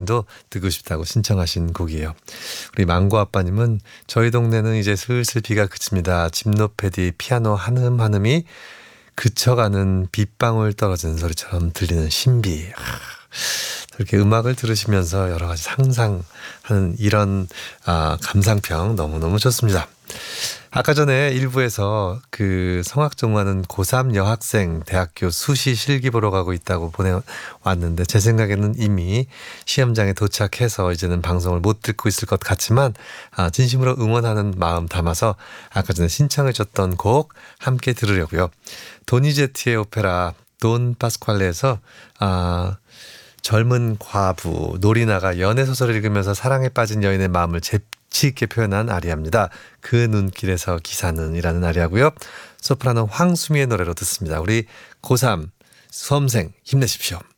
아빠님도 듣고 싶다고 신청하신 곡이에요. 우리 망고 아빠님은 저희 동네는 이제 슬슬 비가 그칩니다. 집높에 뒤 피아노 한음한음이 그쳐가는 빗방울 떨어지는 소리처럼 들리는 신비. 이렇게 음악을 들으시면서 여러 가지 상상하는 이런 감상평 너무너무 좋습니다. 아까 전에 일부에서 그 성악전공하는 고3 여학생 대학교 수시 실기 보러 가고 있다고 보내왔는데 제 생각에는 이미 시험장에 도착해서 이제는 방송을 못 듣고 있을 것 같지만 진심으로 응원하는 마음 담아서 아까 전에 신청해 줬던 곡 함께 들으려고요. 도니제티의 오페라 돈 파스칼레에서 젊은 과부 노리나가 연애소설을 읽으면서 사랑에 빠진 여인의 마음을 재치 있게 표현한 아리아입니다. 그 눈길에서 기사는 이라는 아리아고요. 소프라노 황수미의 노래로 듣습니다. 우리 고3 수험생 힘내십시오.